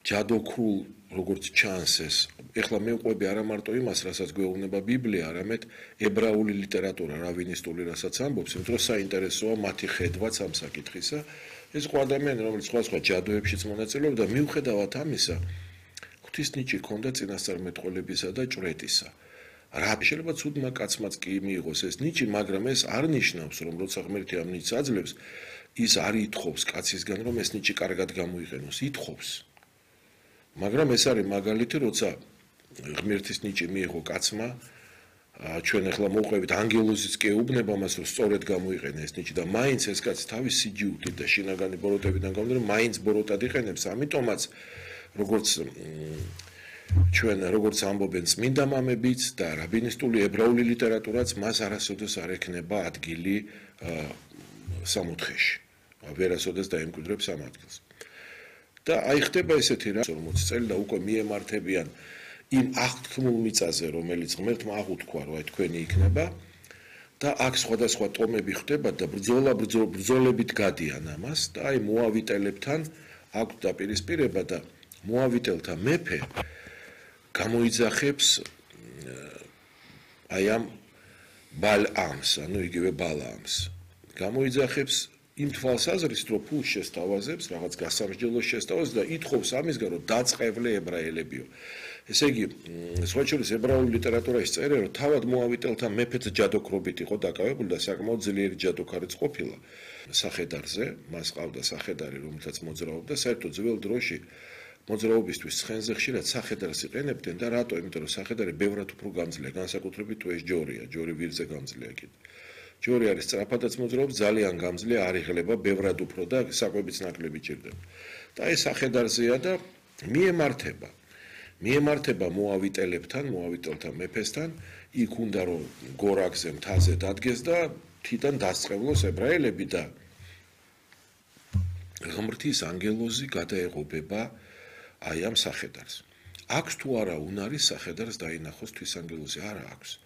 ჯადოქრულ როგორც ჩანს ეს ეხლა მივყვები არა მარტო იმას რასაც გვეუბნება ბიბლია არამედ ებრაული ლიტერატურა რავინისტული რასაც ამბობს იმიტომ რომ საინტერესოა მათი ხედვაც ამ საკითხისა ეს ყო ადამიანი რომელიც სხვა ჯადოებშიც მონაწილეობდა მიუხედავად ამისა ღვთისნიჭი ჰქონდა წინასწარმეტყველებისა და ჭვრეტისა რა შეიძლება ცუდმა კაცმაც კი მიიღოს ეს ნიჭი მაგრამ ეს არ ნიშნავს რომ როცა ღმერთი ამ ნიჭს აძლევს ის არ ითხოვს კაცისგან რომ ეს ნიჭი კარგად გამოიყენოს ითხოვს მაგრამ ეს არის მაგალითი როცა ღმერთის ნიჭი მიიღო კაცმა ჩვენ ახლა მოვყვებით ანგელოზიც კი ეუბნება მას რომ სწორედ გამოიყენა ეს ნიჭი და მაინც ეს კაცი თავის სიჯიუტით და შინაგანი ბოროტებიდან გამომდინარე მაინც ბოროტად იყენებს ამიტომაც როგორც ამბობენ წმინდა მამებიც და რაბინისტული ებრაული ლიტერატურაც მას არასოდეს არ ექნება ადგილი სამოთხეში ვერასოდეს დაემკვიდრებს ამ ადგილს და აი ხდება ესეთი რა 40 წელი და უკვე მიემართებიან იმ აღთქმულ მიწაზე რომელიც ღმერთმა აღუთქვა რომ აი თქვენი იქნება და აქ სხვადასხვა ტომები ხდება და ბრძოლებით გადიან ამას და აი მოავიტელებთან აქვს დაპირისპირება და მოავიტელთა მეფე გამოიძახებს აი ამ ბალამს ანუ იგივე ბალამს გამოიძახებს იმ თვალსაზრისით რომ ფულს შესთავაზებს რაღაც გასამსჯელოს შესთავაზებს და ითხოვს ამისგან რომ დაწყევლე ებრაელებიო ესე იგი სხვა შორის ებრაული ლიტერატურაში წერია რომ თავად მოავიტელთა მეფეც ჯადოქრობით იყო დაკავებული და საკმაოდ ძლიერი ჯადოქარიც ყოფილა სახედარზე მას ყავდა სახედარი რომელთაც მოძრაობდა საერთოდ ძველ დროში მოძრაობისთვის ცხენზე ხშირად სახედარს იყენებდნენ და რატო იმიტომ რომ სახედარი ბევრად უფრო გამძლეა განსაკუთრებით თუ ეს ჯორია ჯორი ვირზე გამძლეა კიდე ჯორი არის სწრაფადაც მოძრაობს ძალიან გამძლეა არ იღლება ბევრად უფრო და საკვებიც ნაკლები ჭირდება და ეს სახედარზეა და მიემართება მოავიტელებთან მოავიტელთა მეფესთან იქ უნდა რომ გორაკზე მთაზე დადგეს და თვითონ დასწრებლოს ებრაელები და ღმრთის ანგელოზი გადაეღობება აი ამ სახედარს აქვს თუ არა უნარი სახედარს დაინახოს თვის ანგელოზი არა აქვს